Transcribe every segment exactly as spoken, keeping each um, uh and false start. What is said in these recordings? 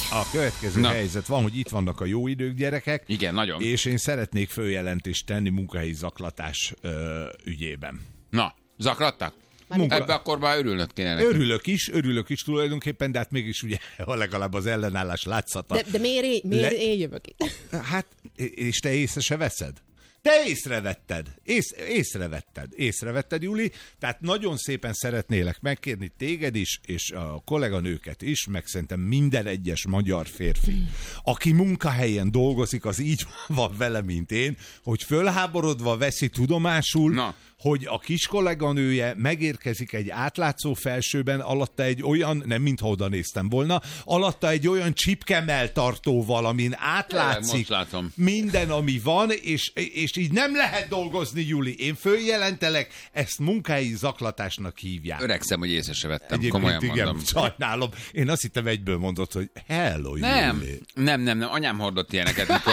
a következő Na. helyzet van, hogy itt vannak a jó idők, gyerekek. Igen, nagyon. És én szeretnék följelentést tenni munkahelyi zaklatás ö, ügyében. Na, zaklattak? Munka... Ebbe akkor már örülnök kéne neki. Örülök is, örülök is tulajdonképpen, de hát mégis ugye legalább az ellenállás látszata. De, de miért, én, miért Le... én jövök itt? Hát, és te észre se veszed? Te észrevetted, ész, észrevetted, észrevetted, Juli, tehát nagyon szépen szeretnélek megkérni téged is, és a kolléganőket is, meg szerintem minden egyes magyar férfi, aki munkahelyen dolgozik, az így van vele, mint én, hogy fölháborodva veszi tudomásul, Na. hogy a kis kolléganője megérkezik egy átlátszó felsőben, alatta egy olyan, nem mintha oda néztem volna, alatta egy olyan csipkemeltartóval, amin átlátszik minden, ami van, és, és így nem lehet dolgozni, Juli. Én följelentelek, ezt munkahelyi zaklatásnak hívják. Öregszem, hogy észre se vettem, Egyébként komolyan igen, mondom. Sajnálom. Én azt hittem egyből mondott, hogy hello, nem, Juli. Nem, nem, nem, anyám hordott ilyeneket, mikor...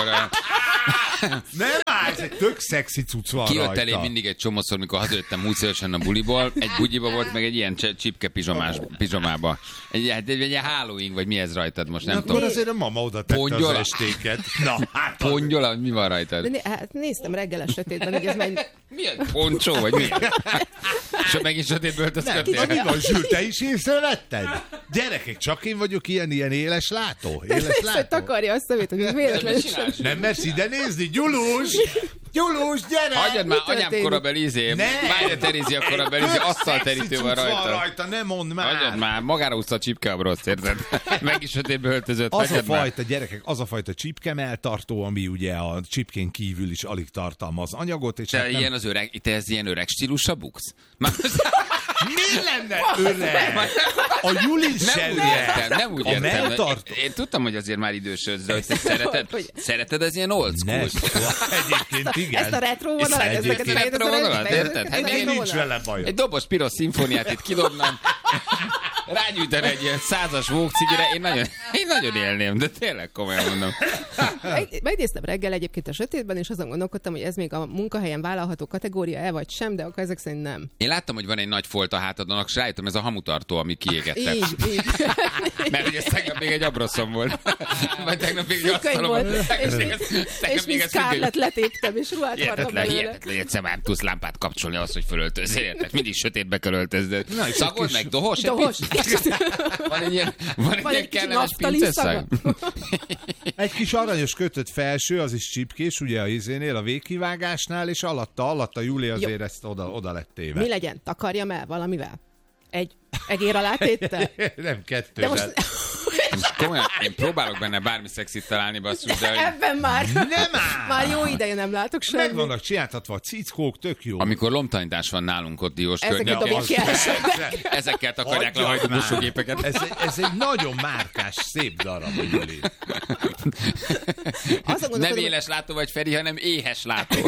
Nem áll, ez egy tök szexi cucc van Kijött rajta. elém mindig egy csomószor, mikor hazajöttem múltszörösen a buliból, egy bugyiba volt, meg egy ilyen csipke pizsomás, pizsomába. Egy, egy, egy, egy Halloween, vagy mi ez rajtad most, nem Na, tudom. Akkor azért a mama oda tette Pongyola. Az estéket. Na, hát Pongyola, mi van rajtad? De né, hát néztem reggel a sötétben, hogy ez megy... Milyen poncsó, vagy mi? És megint sötétből öltözködtél. Mi van, Zsül, te is észrevetted? Gyerekek, csak én vagyok ilyen, ilyen éles látó? Éles látó? Takarja a szemét, hogy véletlenül sem. Nem mersz ide nézni, Gyulus! Gyulus, gyere! Hagyjad már, anyám korabeli izé. Várja, Terézia korabeli izé, asztalterítő van rajta. rajta. Nem mondd már. Hagyjad már, magára úszta a csipke a broszt, érted? Meg is sötétbe öltözött. Az a fajta, gyerekek, az a fajta csipkemeltartó, ami ugye a csipkén kívül is alig tartalmaz anyagot. És te hát nem... ilyen az öreg, te ez ilyen öreg stílusra buksz? Már... Mi lenne öreg? A Juli nem úgy értem, nem úgy a értem. melltart... Én tudtam, hogy azért már idősödsz, de hogy te szereted, hogy... szereted ez ilyen old school. Egyébként igen. Ezt a retro vonalat, ezeket a retro vonalat, érted? Egyébként nincs vele bajom. Egy dobos piros szimfóniát itt kidobnám, rágyújtani egy ilyen százas vókcigire, én nagyon, én nagyon élném, de tényleg komolyan mondom. Megnéztem reggel egyébként a sötétben, és azon gondolkodtam, hogy ez még a munkahelyen vállalható kategória-e vagy sem, de akkor ezek szerint nem. Én láttam, hogy van egy nagy folt a hátadon, és rájöttem, ez a hamutartó, ami kiégette. Így, így. Mert hogy ez tegnap még egy abroszom volt. Vagy tegnap még egy asztalom volt. És mi Scarlett letéptem, és ruhát vartam belőle. Hihetetlen, egyszer már túsz lámpát kapcsolni ahhoz, hogy fölöltözzél, érted? Mindig sötétbe kell öltözni. Szagod meg, dohos? Dohos. Van egy ilyen, van egy ilyen kellemes pinceszag. Egy kis aranyos kötött felső, az is csipkés, ugye a izénél, a végkivágásnál, és alatta, alatta Júli azért Jó. ezt oda, oda lett téve. Mi legyen? Takarjam el valamivel? Egy egér alá téttel? Nem, kettővel. Most... Most komolyan, én próbálok benne bármi szexit találni, basszus, de... Ebben már, nem áll. Már jó ideje nem látok semmit. Meg vannak csináltatva a cickók, tök jó. Amikor lomtanítás van nálunk ott Diós környéken. Ezekkel takarják le a hajtómosógépeket. Ez, ez egy nagyon márkás, szép darab, Juli. Nem éles látó vagy, Feri, hanem éhes látó.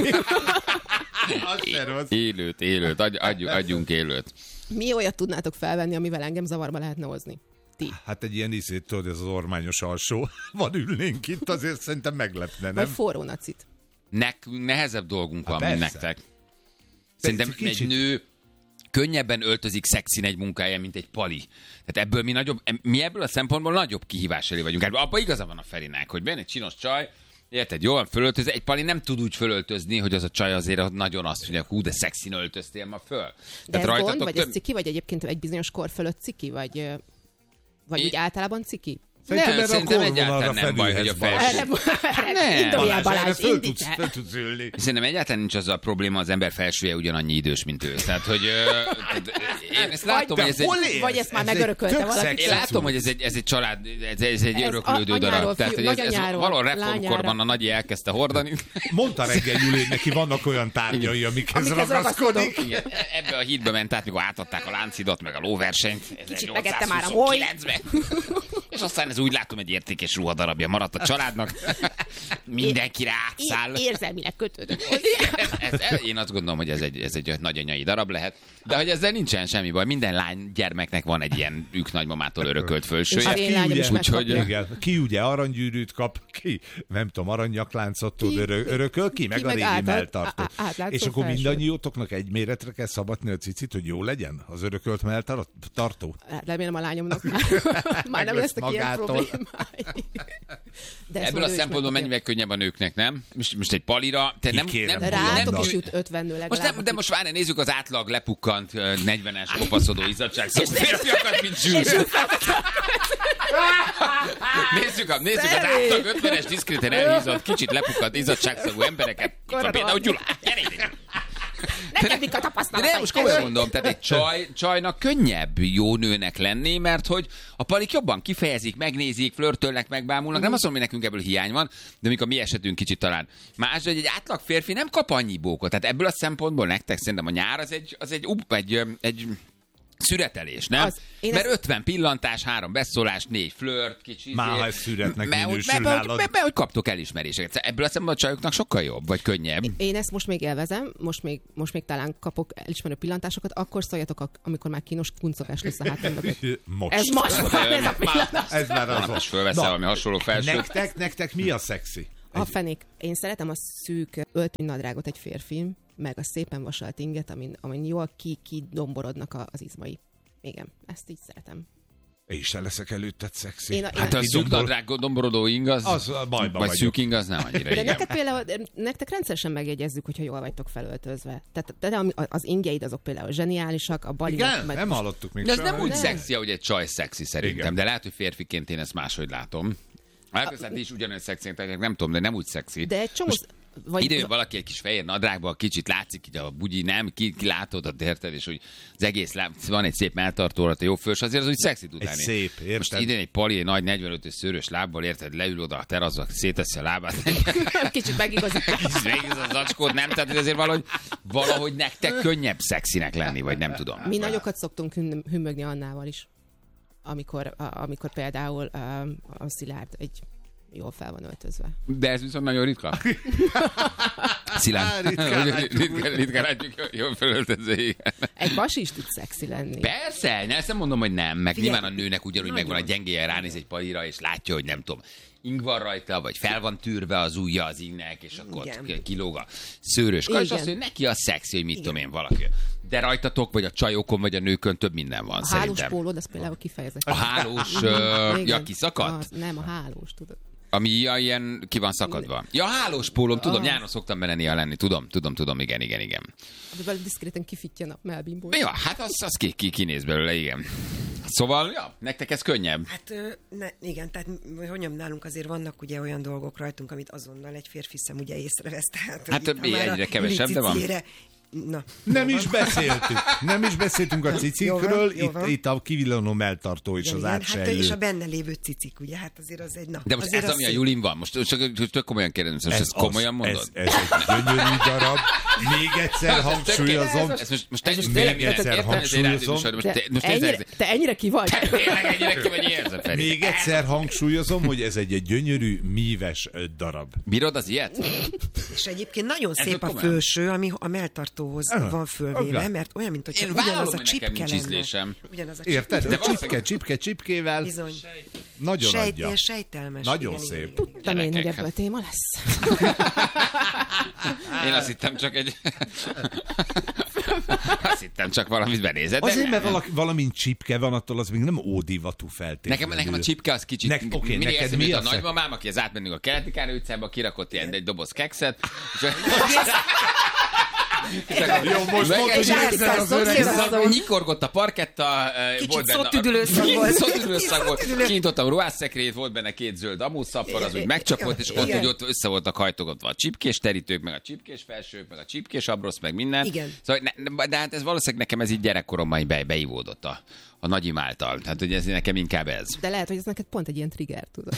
Élőt, élőt, adj, adj, adjunk élőt. Mi olyat tudnátok felvenni, amivel engem zavarba lehetne hozni? Ti. Hát egy ilyen iszét, tudod, ez az ormányos alsó. Van ülnénk itt, azért szerintem meglepne, nem? Vagy forró nacit. Nekünk nehezebb dolgunk Há, van, mint nektek. Szerintem egy nő könnyebben öltözik szexin egy munkája, mint egy pali. Tehát ebből mi nagyobb, mi ebből a szempontból nagyobb kihívás elé vagyunk. Abban igaza van a Ferinek, hogy benne egy csinos csaj, érted, jól fölöltözni, egy pali nem tud úgy fölöltözni, hogy az a csaj azért nagyon azt mondja, hú, de szexin öltöztél ma föl. De ez gond, vagy több... ez ciki, vagy egyébként egy bizonyos kor fölött ciki, vagy, vagy é... úgy általában ciki? Szerintem, nem, szerintem egyáltalán nem baj, hogy a felső... Induljál, Balázs, indíts el. Fel tudsz ülni. Szerintem egyáltalán nincs az a probléma, az ember felsője ugyanannyi idős, mint ő. Tehát, hogy én ezt látom, hogy ez egy... Vagy ezt már megörökölte valaki. Én látom, hogy ez egy, ez egy család, ez, ez egy öröklődő darab. Tehát, hogy ez, ez valahol reformkorban a nagyi elkezdte hordani. Mondta reggel Júli, neki vannak olyan tárgyai, amikhez ragaszkodik. Ebbe a hídbe ment át, mikor átadták a láncidat, meg a lóversenyt. Kicsit megette már a moly. És aztán ez úgy látom, egy értékes ruhadarabja maradt a családnak. Mindenki rászáll. Érzelmileg kötődött. ez, ez, én azt gondolom, hogy ez egy, ez egy nagyanyai darab lehet. De hogy ezzel nincsen semmi baj. Minden lány gyermeknek van egy ilyen ők nagymamától örökölt fölsője. Ki ugye, úgyhogy, igen, ki ugye aranygyűrűt kap, ki nem tudom, aranynyakláncot tud örököl, ki, ki meg, meg a régi melltartó. És akkor mindannyiótoknak egy méretre kell szabadni a cicit, hogy jó legyen az örökölt melltartó? Remélem a lányomnak már, már nem lesznek magától. De ebből a szempontból mennyivel könnyebb a nőknek, nem? Most, most egy palira, te nem, nem, de rátok is jut ötven nő legalább. Most nem, de most várj, nézzük az átlag lepukkant negyvenes kopaszodó izzadság szó férfiakat, mint Zsűz. Nézzük, a, nézzük az átlag ötvenes diszkréten elhízott, kicsit lepukkant izzadságszagú embereket. Itt van például Gyula. Gyere ide! Nekem mik a tapasztalatai? De most komolyan mondom, tehát egy csaj, csajnak könnyebb jó nőnek lenni, mert hogy a palik jobban kifejezik, megnézik, flörtölnek, megbámulnak. Nem azt mondom, hogy nekünk ebből hiány van, de mikor mi esetünk kicsit talán. Más, hogy egy átlag férfi nem kap annyi bókot. Tehát ebből a szempontból nektek szerintem a nyár az egy, az egy, egy, egy szüretelés, nem? Az, mert ezt... ötven pillantás, három beszólás, négy flört, kicsit. Már ha ez szüretnek minősül nálad. Mert hogy kaptok elismeréseket. Ebből a szemben a csajoknak sokkal jobb, vagy könnyebb. Én ezt most még élvezem, most még, most még talán kapok elismerő pillantásokat, akkor szóljatok, amikor már kínos kuncogás lesz a hátam mögött. Most. Ez most van, ez a pillanat. Ez már az most. Fölveszel valami hasonló felsőt. Nektek, nektek mi a szexi? A fenék. Én szeretem a szűk öltönynadrágot egy férfi, meg a szépen vasalt inget, amin, amin jól ki-kidomborodnak az izmai. Igen, ezt így szeretem. Én is leszek előtted szexi. Én a, én hát a szűk nadrág domborodó ing az, az vagy vagyok. szűk ing az nem annyira. De neked például, nektek rendszeresen megjegyezzük, hogyha jól vagytok felöltözve. Tehát de az ingjeid azok például zseniálisak, a balinak... Igen, meg... nem hallottuk még. De ez nem úgy nem. Szexi, ahogy egy csaj szexi szerintem, igen. De lehet, hogy férfiként én ezt máshogy látom. Hát aztán ti is ugyanolyan szexi, nem tudom, de nem úgy szexi. De egy csomó... Vagy... Ide jön valaki egy kis fehér nadrágban, kicsit látszik, hogy a bugyi nem, ki, ki látod, érted, és hogy az egész lá... van egy szép melltartó alatt, a jó fős, azért az úgy szexi tud lenni. Szép, érted? Most idén egy pali, egy nagy negyvenötös szőrös lábbal, érted, leül oda a teraszba, széteszi a lábát. Kicsit megigazik. Kicsit megigazik az zacskót, nem? Tehát azért valahogy, valahogy nektek könnyebb szexinek lenni, vagy nem tudom. Mi nagyokat szoktunk hümmögni Annával is, amikor, amikor például a, a Szilárd egy jól fel van öltözve. De ez viszont nagyon ritka. Szilárd. Ritkán, ritkán látjuk, jól felöltöző. Egy basi is tud szexi lenni. Persze, ne, ezt nem mondom, hogy nem. Meg nyilván a nőnek ugyanúgy megvan a gyengéje, ránéz egy palira, és látja, hogy nem tudom, ing van rajta, vagy fel van tűrve az ujja az ingnek, és akkor igen. kilóg a szőrös kar, és azt mondja, neki a szexi, hogy mit igen. tudom én, valaki. De rajtatok, vagy a csajokon, vagy a nőkön több minden van, a szerintem. A hálós pólód, az például kifejezett. A hálós, uh, ja, kiszakadt? Az, nem, a hálós, tudod. Ami ja, ilyen ki van szakadva. Ja, hálós pólom, tudom, nyáron szoktam bele néha lenni, tudom, tudom, tudom, igen, igen, igen. Amivel diszkréten kifittyan a melbimból. Ja, hát az, az ki, ki, kinéz belőle, igen. Szóval, ja, nektek ez könnyebb. Hát ne, igen, tehát hogy mondjam, nálunk azért vannak ugye olyan dolgok rajtunk, amit azonnal egy férfi szem ugye észrevesz. Tehát, hát több egyre kevesebb, de van. Na, nem is beszéltünk. Nem is beszéltünk a cicikről, itt, itt a kivillanó melltartó és ja, az átsejlő. Hát és a benne lévő cicik, ugye, hát azért az egy... Na, de most ez, ami a Julin van, most csak, csak komolyan kérdezem, most ezt komolyan mondod? Ez, ez egy gyönyörű darab, még egyszer hangsúlyozom. Ez most, most, most még egyszer hangsúlyozom. Te ennyire ki vagy? ennyire ki vagy érzed, még egyszer hangsúlyozom, hogy ez egy gyönyörű, míves darab. Bírod az ilyet? És egyébként nagyon szép a főső, ami a melltartó van fölvéve, mert olyan, mint hogy ugyanaz a csipke lenne. Érted? De csipke, csipke, csipkével. Bizony. Nagyon Sejt, adja. Sejtelmes. Nagyon igen, szép. Tudtam én, hogy ebből a téma lesz. Én azt hittem csak egy... azt hittem csak valamit benézett. Azért, mert valaki, valamint csipke van, attól az még nem ódivatú feltétlenül. Nekem, nekem a csipke az kicsit... Nek, okay, mindig neked mi a nagymamám, aki az átmennünk a Keleti Károly utcába, kirakott ilyen egy doboz kekszet. Jó, most mondod, hogy érzed az öreg. Nyikorgott a parketta. Kicsit szótüdülőszag volt. Szótüdülőszag volt. Kinyitottam a ruhásszekrélyét, volt benne két zöld amúszappar, az úgy megcsapott, és ott, hogy ott össze voltak hajtogatva a csipkés terítők, meg a csipkés felsők, meg a csipkés abrosz, meg minden. Igen. Szóval, ne, de hát ez valószínűleg nekem ez így gyerekkoromban be, beivódott a, a nagyim által. Tehát, hogy ez nekem inkább ez. De lehet, hogy ez neked pont egy ilyen trigger, tudod.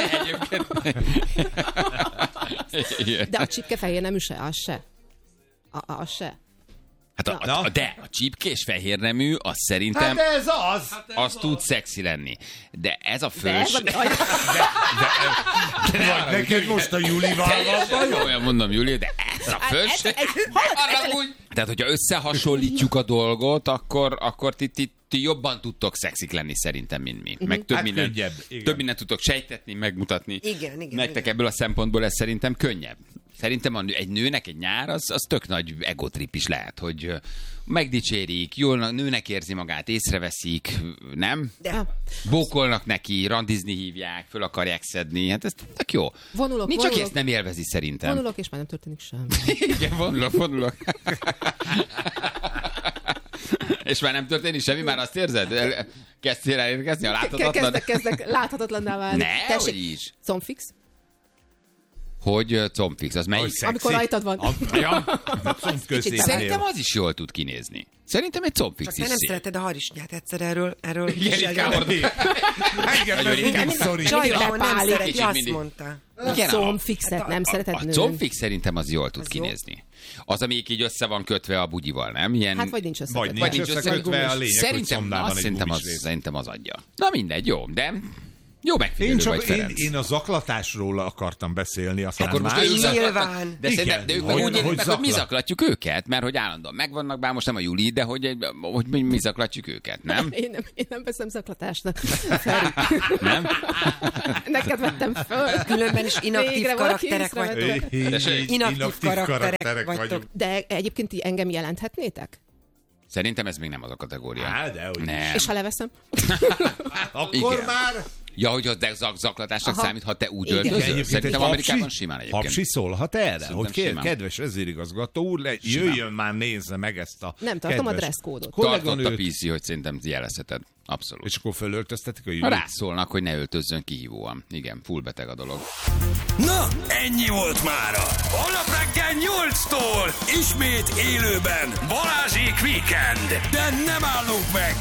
De a csipke fehér nemű se, az se. A, az se. Hát a, a, a, de a csípkés fehérnemű, az szerintem... Hát ez az! Hát ez az, az tud szexi lenni. De ez a fős... De, de, de, de, de neked most a Julival van. Olyan mondom, Juli, de ez a fős... Tehát, hogyha összehasonlítjuk a dolgot, akkor, akkor ti, ti, ti jobban tudtok szexik lenni szerintem, mint mi. Meg több, hát minden, könnyebb, több mindent tudtok sejtetni, megmutatni. Igen, igen. Nektek igen. ebből a szempontból ez szerintem könnyebb. Szerintem a nő, egy nőnek egy nyár, az, az tök nagy egotrip is lehet, hogy megdicsérik, jól nőnek érzi magát, észreveszik, nem? De. Bókolnak neki, randizni hívják, föl akarják szedni, hát ez tök jó. Vonulok, Nincs, vonulok. aki ezt nem élvezi szerintem. Vonulok, és már nem történik semmi. Igen, vonulok, vonulok. És már nem történik semmi, már azt érzed? Kezdtél elérkezni a láthatatlan? Kezdek, kezdek láthatatlanná válni. Ne, hogy is. Combfix? Hogy combfix, az melyik? Amikor rajtad van. A, ja, Szerintem az is jól tud kinézni. Szerintem egy combfix Csak is nem szép. szereted a harisnyát egyszer erről. erről Igen, inkább engem meg mindig szorít. Csaj, ahol nem Bepálik. szereti, Kicsit azt mindig. mondta. Igen, A combfixet nem szereted A nőni. combfix szerintem az jól tud Az kinézni. Az, amelyik így össze van kötve a bugyival, nem? Ilyen... Hát vagy nincs összekötve. Vagy nincs Vagy nincs összekötve, a lényeg, hogy Szerintem, szomnál azt van egy szerintem, az, gumis rész. szerintem az adja. Na mindegy, jó, de jó Én, megfigyelő csak, vagy, én, Ferenc. én a zaklatásról akartam beszélni, aztán Akkor most más. ő zaklat- Nyilván. De, Igen, szerintem, de ők hogy- meg úgy élik hogy meg, hogy mi zaklat. zaklatjuk őket, mert hogy állandóan megvannak, bár most nem a Juli, de hogy, hogy mi, mi zaklatjuk őket, nem? Én nem, én nem veszem zaklatásnak. Feri. Nem? Neked vettem föl. Különben is inaktív Végre valaki karakterek észrevette. vagytok. Inaktív karakterek vagytok. De egyébként ti engem jelenthetnétek? Szerintem ez még nem az a kategória. Á, dehogy. Nem. És ha leveszem? Akkor Igen. már... Ja, hogy az zak- zaklatásnak Aha. számít, ha te úgy Igen. öltözöl. Egyébként Szerintem egy Amerikában hapsi- simán egyébként. Hapsi szólhat erre, Szerintem hogy kér, simán. kedves vezérigazgató úr, le, jöjjön már, nézze meg ezt a Nem tartom a kedves dresszkódot. Tartott a kolléganőt, pé cé, hogy szerintem jelezheted. Abszolút. és akkor fölöltöztetik a Ha Júlit. rászólnak, hogy ne öltözzön kihívóan. Igen, full beteg a dolog. Na, ennyi volt mára. Holnap reggel nyolctól ismét élőben Balázsék Weekend. De nem állunk meg,